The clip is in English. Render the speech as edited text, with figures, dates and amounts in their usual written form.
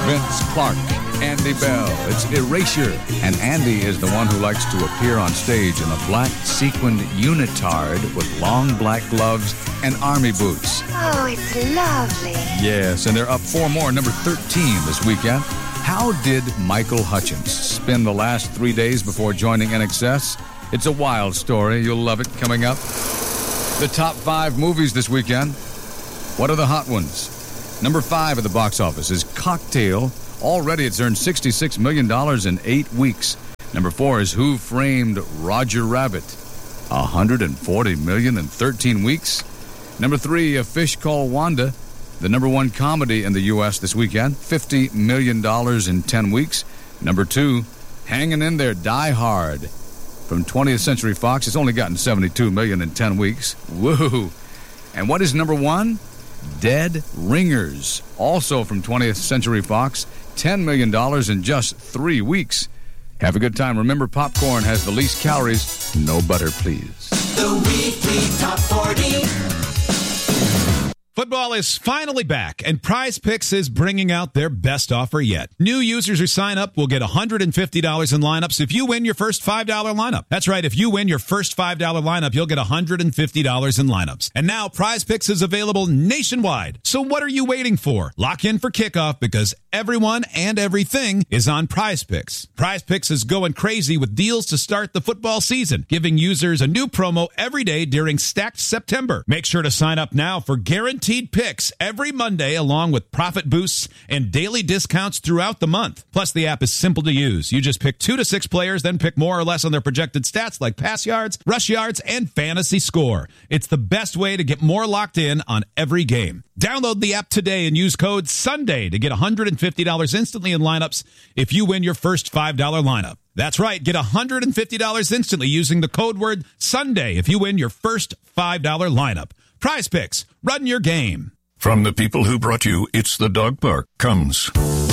Vince Clarke, Andy Bell. It's Erasure. And Andy is the one who likes to appear on stage in a black sequined unitard with long black gloves and army boots. Oh, it's lovely. Yes, and they're up 4 more, number 13 this weekend. How did Michael Hutchence spend the last 3 days before joining NXS? It's a wild story. You'll love it coming up. The top 5 movies this weekend. What are the hot ones? Number 5 at the box office is Cocktail. Already it's earned $66 million in 8 weeks. Number 4 is Who Framed Roger Rabbit? $140 million in 13 weeks. Number 3, A Fish Called Wanda. The number 1 comedy in the U.S. this weekend. $50 million in 10 weeks. Number 2, hanging in there, Die Hard. From 20th Century Fox, it's only gotten $72 million in 10 weeks. Woo! And what is number 1? Dead Ringers, also from 20th Century Fox, $10 million in just 3 weeks. Have a good time. Remember, popcorn has the least calories. No butter, please. The weekly top 40. Football is finally back, and Prize Picks is bringing out their best offer yet. New users who sign up will get $150 in lineups if you win your first $5 lineup. That's right, if you win your first $5 lineup, you'll get $150 in lineups. And now Prize Picks is available nationwide. So what are you waiting for? Lock in for kickoff because everyone and everything is on Prize Picks. Prize Picks is going crazy with deals to start the football season, giving users a new promo every day during Stacked September. Make sure to sign up now for guaranteed picks every Monday, along with profit boosts and daily discounts throughout the month. Plus, the app is simple to use. You just pick 2 to 6 players, then pick more or less on their projected stats like pass yards, rush yards, and fantasy score. It's the best way to get more locked in on every game. Download the app today and use code SUNDAY to get $150 instantly in lineups if you win your first $5 lineup. That's right, get $150 instantly using the code word SUNDAY if you win your first $5 lineup. Prize Picks, run your game. From the people who brought you It's the Dog Park comes